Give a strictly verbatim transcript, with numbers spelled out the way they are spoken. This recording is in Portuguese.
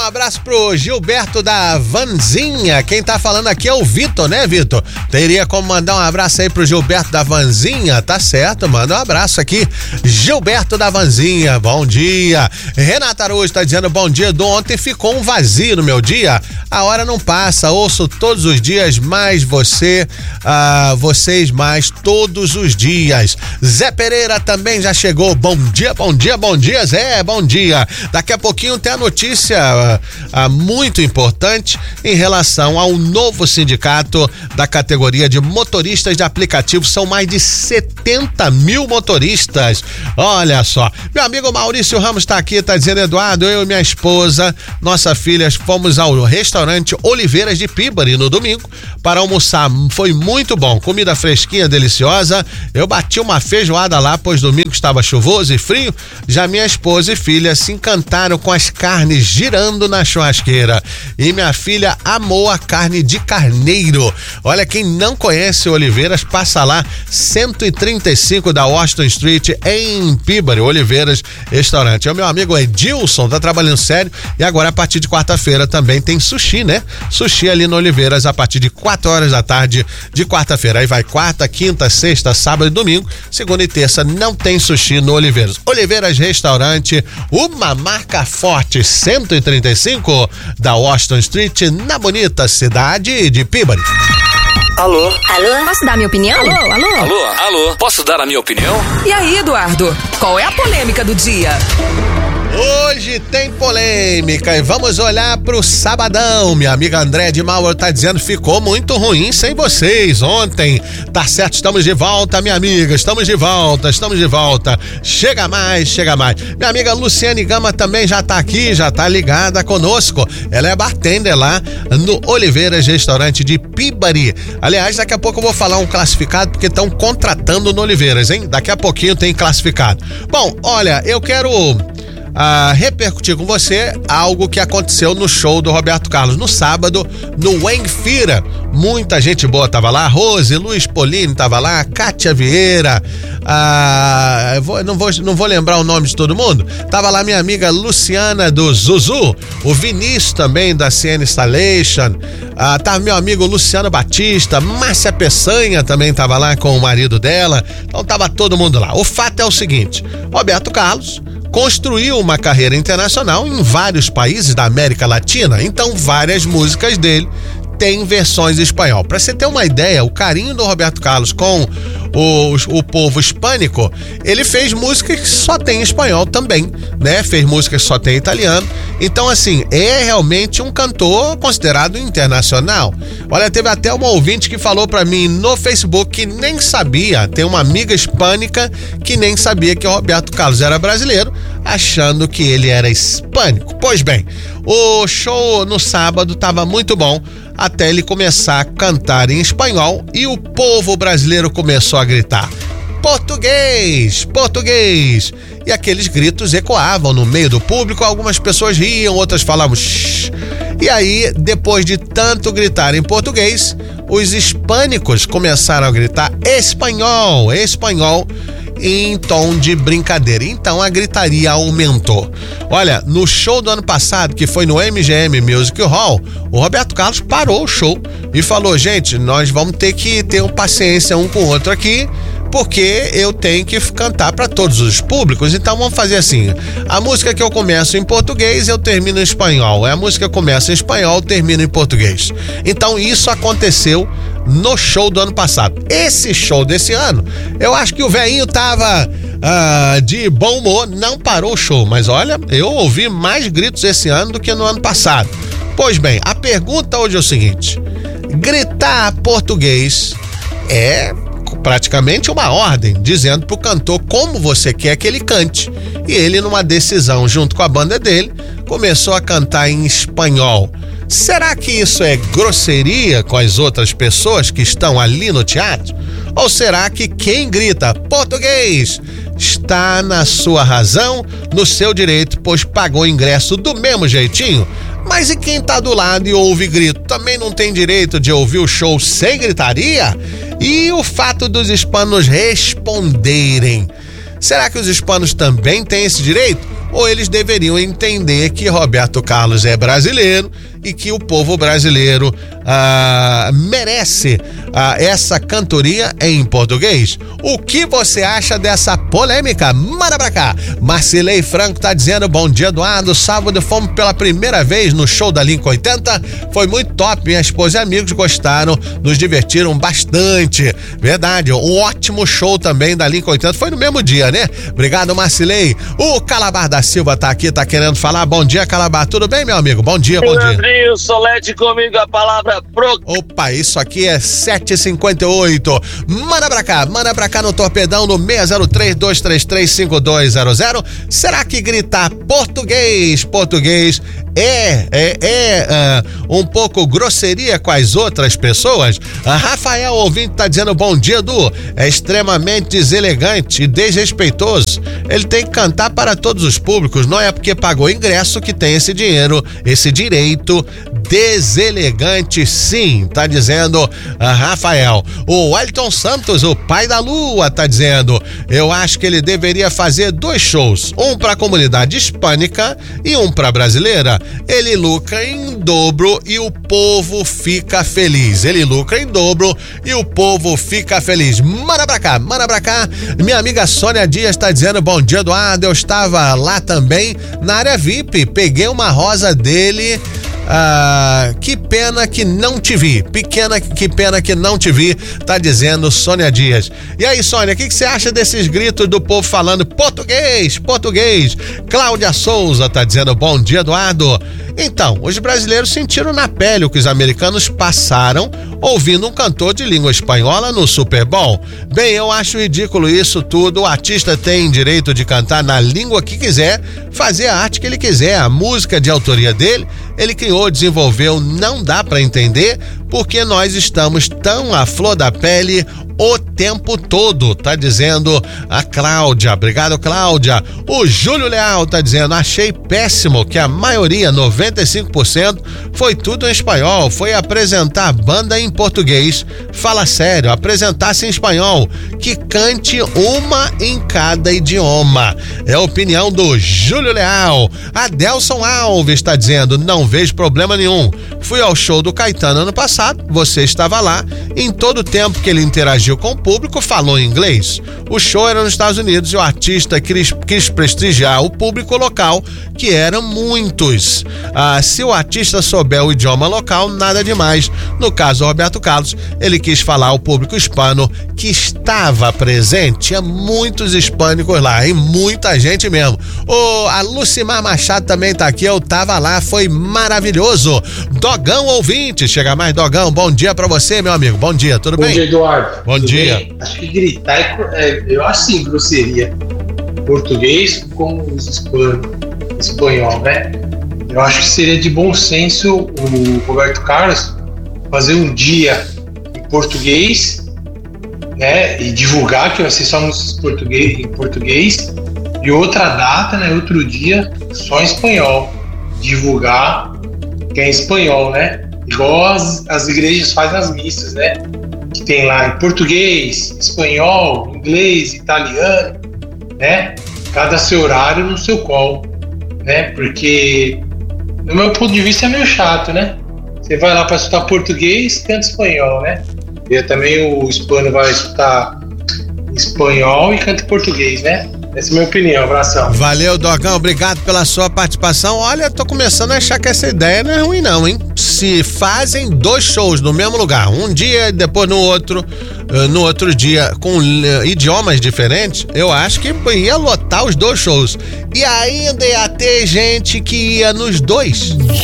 abraço pro Gilberto da Vanzinha. Quem tá falando aqui é o Vitor, né, Vitor? Teria como mandar um abraço aí pro Gilberto da Vanzinha? Tá certo, manda um abraço aqui. Gilberto da Vanzinha, bom dia. Renata Araújo tá dizendo bom dia. Do ontem ficou um vazio no meu dia. A hora não passa, ouço todos os dias, mais você, ah, vocês mais todos os dias. Zé Pereira também já chegou. Bom dia, bom dia, bom dia, Zé, bom dia. Daqui a pouquinho tem a notícia ah, muito importante em relação ao novo sindicato da categoria de motoristas de aplicativo. São mais de setenta mil motoristas. Olha só. Meu amigo Maurício Ramos tá aqui, tá dizendo, Eduardo, eu e minha esposa, nossa filha, fomos ao restaurante Oliveiras de Pibari no domingo para almoçar. Foi muito bom. Comida fresquinha, deliciosa. Eu bati uma feijoada lá, pois domingo estava chuvoso e frio. Já minha esposa e filha se encantaram com as carnes girando na churrasqueira. E minha filha amou a carne de carneiro. Olha, quem não conhece Oliveiras, passa lá, cento e trinta e cinco da Washington Street, em Pibari, Oliveiras Restaurante. É o meu amigo Edilson, tá trabalhando sério. E agora, a partir de quarta-feira, também tem sushi, né? Sushi ali no Oliveiras, a partir de quatro horas da tarde de quarta-feira. Aí vai quarta, quinta, sexta, sábado e domingo. Segunda e terça não tem sushi no Oliveiras. Oliveiras Restaurante, uma marca forte, cento e trinta e cinco da Washington Street, na bonita cidade de Pibari. Alô? Alô? Posso dar minha opinião? Alô? Alô? Alô? Alô? Posso dar a minha opinião? E aí, Eduardo? Qual é a polêmica do dia? Hoje tem polêmica e vamos olhar pro sabadão. Minha amiga André de Mauer tá dizendo ficou muito ruim sem vocês ontem. Tá certo, estamos de volta, minha amiga. Estamos de volta, estamos de volta. Chega mais, chega mais. Minha amiga Luciane Gama também já tá aqui, já tá ligada conosco. Ela é bartender lá no Oliveiras Restaurante de Pibari. Aliás, daqui a pouco eu vou falar um classificado porque estão contratando no Oliveiras, hein? Daqui a pouquinho tem classificado. Bom, olha, eu quero a repercutir com você algo que aconteceu no show do Roberto Carlos no sábado, no Enfira. Muita gente boa tava lá, Rose, Luiz Polini tava lá, Kátia Vieira, ah, eu vou, não, vou, não vou lembrar o nome de todo mundo. Tava lá minha amiga Luciana do Zuzu, o Vinícius também da C N Installation, ah, tava meu amigo Luciano Batista, Márcia Peçanha também tava lá com o marido dela, então tava todo mundo lá. O fato é o seguinte, Roberto Carlos construiu uma carreira internacional em vários países da América Latina, então várias músicas dele têm versões em espanhol. Para você ter uma ideia, o carinho do Roberto Carlos com o, o povo hispânico, ele fez músicas que só tem em espanhol também, né? Fez músicas que só tem em italiano. Então, assim, é realmente um cantor considerado internacional. Olha, teve até uma ouvinte que falou para mim no Facebook que nem sabia, tem uma amiga hispânica que nem sabia que o Roberto Carlos era brasileiro, achando que ele era hispânico. Pois bem, o show no sábado estava muito bom, até ele começar a cantar em espanhol e o povo brasileiro começou a gritar: português, português! E aqueles gritos ecoavam no meio do público, algumas pessoas riam, outras falavam shh. E aí, depois de tanto gritar em português, os hispânicos começaram a gritar espanhol, espanhol, em tom de brincadeira. Então a gritaria aumentou. Olha, no show do ano passado, que foi no M G M Music Hall, o Roberto Carlos parou o show e falou: gente, nós vamos ter que ter uma paciência um com o outro aqui, porque eu tenho que cantar para todos os públicos. Então vamos fazer assim, a música que eu começo em português, eu termino em espanhol. A música que eu começo em espanhol, eu termino em português. Então isso aconteceu no show do ano passado. Esse show desse ano, eu acho que o velhinho tava ah, de bom humor, não parou o show, mas olha, eu ouvi mais gritos esse ano do que no ano passado. Pois bem, a pergunta hoje é o seguinte: gritar português é praticamente uma ordem, dizendo pro cantor como você quer que ele cante. E ele, numa decisão junto com a banda dele, começou a cantar em espanhol. Será que isso é grosseria com as outras pessoas que estão ali no teatro? Ou será que quem grita português está na sua razão, no seu direito, pois pagou o ingresso do mesmo jeitinho? Mas e quem tá do lado e ouve grito? Também não tem direito de ouvir o show sem gritaria? E o fato dos hispanos responderem: será que os hispanos também têm esse direito? ou eles deveriam entender que Roberto Carlos é brasileiro e que o povo brasileiro ah, merece ah, essa cantoria em português. O que você acha dessa polêmica? Manda pra cá. Marcilei Franco tá dizendo: bom dia, Eduardo. Sábado fomos pela primeira vez no show da Lincoln oitenta. Foi muito top. Minha esposa e amigos gostaram, nos divertiram bastante. Verdade, um ótimo show também da Lincoln oitenta. Foi no mesmo dia, né? Obrigado, Marcilei. O Calabar da Silva tá aqui, tá querendo falar. Bom dia, Calabar. Tudo bem, meu amigo? Bom dia, bom dia. Andrinho, Solete comigo, a palavra pro... Opa, isso aqui é sete e cinquenta e oito. Manda pra cá, manda pra cá no Torpedão no seis zero três, dois três três, cinco dois zero zero. Será que gritar português, português é, é, é uh, um pouco grosseria com as outras pessoas? A Rafael, ouvinte, tá dizendo: bom dia, Edu. É extremamente deselegante e desrespeitoso. Ele tem que cantar para todos os públicos, não é porque pagou ingresso que tem esse dinheiro, esse direito. Deselegante, sim, tá dizendo a Rafael. O Wellington Santos, o pai da Lua, tá dizendo: eu acho que ele deveria fazer dois shows, um para a comunidade hispânica e um para brasileira. Ele lucra em dobro e o povo fica feliz. Ele lucra em dobro e o povo fica feliz. Manda pra cá, manda pra cá. Minha amiga Sônia Dias tá dizendo: bom dia, Eduardo. Eu estava lá também na área V I P, peguei uma rosa dele. Ah, que pena que não te vi. Pequena, que pena que não te vi, tá dizendo Sônia Dias. E aí, Sônia, o que, que você acha desses gritos do povo falando português, português? Cláudia Souza tá dizendo: bom dia, Eduardo. Então, os brasileiros sentiram na pele o que os americanos passaram ouvindo um cantor de língua espanhola no Super Bowl. Bem, eu acho ridículo isso tudo. O artista tem direito de cantar na língua que quiser, fazer a arte que ele quiser. A música de autoria dele, ele criou, desenvolveu, não dá pra entender porque nós estamos tão à flor da pele o tempo todo, tá dizendo a Cláudia. Obrigado, Cláudia. O Júlio Leal tá dizendo: achei péssimo que a maioria, noventa e cinco por cento, foi tudo em espanhol. Foi apresentar a banda em português. Fala sério, apresentasse em espanhol. Que cante uma em cada idioma. É a opinião do Júlio Leal. Adelson Alves tá dizendo: não vejo problema nenhum. Fui ao show do Caetano ano passado, você estava lá. Em todo o tempo que ele interagiu com o público, falou em inglês. O show era nos Estados Unidos e o artista quis, quis prestigiar o público local, que eram muitos. Ah, se o artista souber o idioma local, nada demais. No caso do Roberto Carlos, ele quis falar ao público hispano que estava presente. Tinha muitos hispânicos lá, hein? Muita gente mesmo. Oh, a Lucimar Machado também tá aqui, eu tava lá, foi maravilhoso. Dogão ouvinte, chega mais, Dogão, bom dia pra você, meu amigo. Bom dia, tudo bom bem? Bom dia, Eduardo. Bom tudo dia. Bem? Acho que gritar é, é, eu acho sim, grosseria. Português com os hispanos, espanhol, né? Eu acho que seria de bom senso o Roberto Carlos fazer um dia em português, né? E divulgar que vai ser só nos português, em português, e outra data, né? Outro dia só em espanhol. Divulgar que é em espanhol, né? Igual as, as igrejas fazem as missas, né? Que tem lá em português, espanhol, inglês, italiano, né? Cada seu horário no seu call, né? Porque, no meu ponto de vista, é meio chato, né? Você vai lá para escutar português, canta espanhol, né? E também o hispano vai escutar espanhol e canta português, né? Essa é a minha opinião, abração. Valeu, Dogão, obrigado pela sua participação. Olha, tô começando a achar que essa ideia não é ruim não, hein? Se fazem dois shows no mesmo lugar, um dia e depois no outro, no outro dia, com idiomas diferentes, eu acho que ia lotar os dois shows. E ainda ia ter gente que ia nos dois.